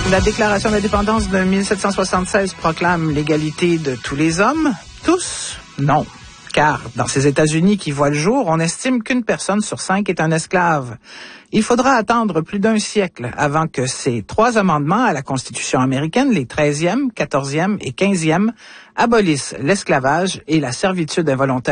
La Déclaration d'indépendance de 1776 proclame l'égalité de tous les hommes. Tous? Non. Car dans ces États-Unis qui voient le jour, on estime qu'une personne sur 5 est un esclave. Il faudra attendre plus d'un siècle avant que ces 3 amendements à la Constitution américaine, les 13e, 14e et 15e, abolissent l'esclavage et la servitude involontaire